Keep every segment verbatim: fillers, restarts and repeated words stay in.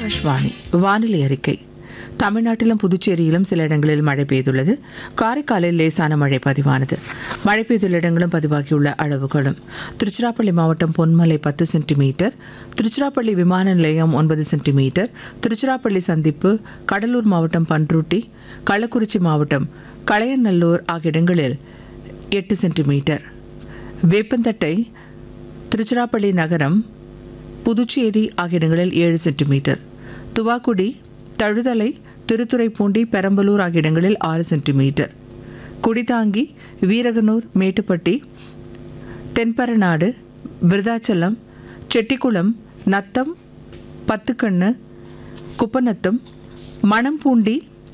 ஆகாஷ்வாணி வானிலை அறிக்கை. தமிழ்நாட்டிலும் புதுச்சேரியிலும் சில இடங்களில் மழை பெய்துள்ளது. காரைக்காலில் லேசான மழை பதிவானது. மழை பெய்துள்ள இடங்களும் பதிவாகியுள்ள அளவுகளும்: திருச்சிராப்பள்ளி மாவட்டம் பொன்மலை பத்து சென்டிமீட்டர், திருச்சிராப்பள்ளி விமான நிலையம் ஒன்பது சென்டிமீட்டர், திருச்சிராப்பள்ளி சந்திப்பு, கடலூர் மாவட்டம் பன்ருட்டி, கள்ளக்குறிச்சி மாவட்டம் களையநல்லூர் ஆகிய இடங்களில் எட்டு சென்டிமீட்டர், வேப்பந்தட்டை, திருச்சிராப்பள்ளி நகரம், புதுச்சேரி ஆகிய இடங்களில் ஏழு சென்டிமீட்டர், துவாக்குடி, தழுதலை, திருத்துறைப்பூண்டி, பெரம்பலூர் ஆகிய இடங்களில் ஆறு சென்டிமீட்டர், குடிதாங்கி, வீரகனூர், மேட்டுப்பட்டி, தென்பரநாடு, விருதாச்சலம், செட்டிக்குளம், நத்தம், பத்துக்கண்ணு, குப்பநத்தம், மணம்பூண்டி,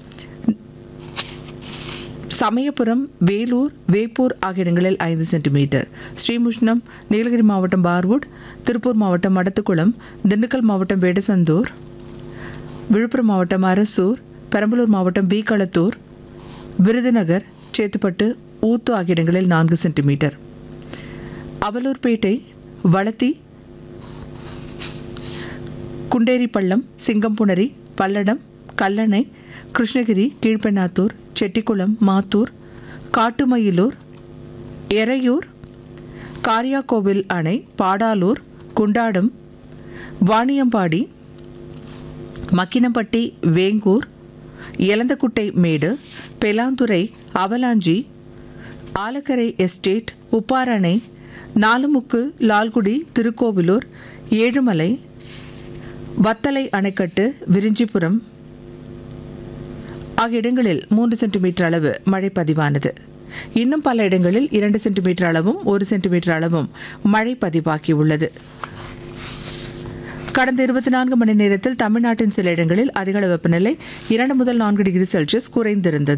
சமயபுரம், வேலூர், வேப்பூர் ஆகிய இடங்களில் ஐந்து சென்டிமீட்டர், ஸ்ரீமுஷ்ணம், நீலகிரி மாவட்டம் பார்வுட், திருப்பூர் மாவட்டம் மடத்துக்குளம், திண்டுக்கல் மாவட்டம் வேடசந்தூர், விழுப்புரம் மாவட்டம் அரசூர், பெரம்பலூர் மாவட்டம் பீகளத்தூர், விருதுநகர், சேத்துப்பட்டு, ஊத்து ஆகிய இடங்களில் நான்கு சென்டிமீட்டர், அவலூர்பேட்டை, வளத்தி, குண்டேரிப்பள்ளம், சிங்கம்புணரி, பல்லடம், கல்லணை, கிருஷ்ணகிரி, கீழ்பெண்ணாத்தூர், செட்டிக்குளம், மாத்தூர், காட்டுமயிலூர், எறையூர், காரியாக்கோவில் அணை, பாடாலூர், குண்டாடம், வாணியம்பாடி, மக்கினப்பட்டி, வேங்கூர், எலந்தக்குட்டை மேடு, பெலாந்துறை, அவலாஞ்சி, ஆலக்கரை எஸ்டேட், உப்பாரணை, நாலுமுக்கு, லால்குடி, திருக்கோவிலூர், ஏழுமலை, வத்தலை அணைக்கட்டு, விரிஞ்சிபுரம் ஆகிய இடங்களில் மூன்று சென்டிமீட்டர் அளவு மழை பதிவானது. இன்னும் பல இடங்களில் இரண்டு சென்டிமீட்டர் அளவும் ஒரு சென்டிமீட்டர் அளவும் மழை பதிவாகியுள்ளது. கடந்த இருபத்தி நான்கு மணி நேரத்தில் தமிழ்நாட்டின் சில இடங்களில் அதிகளவு வெப்பநிலை இரண்டு முதல் நான்கு டிகிரி செல்சியஸ் குறைந்திருந்தது.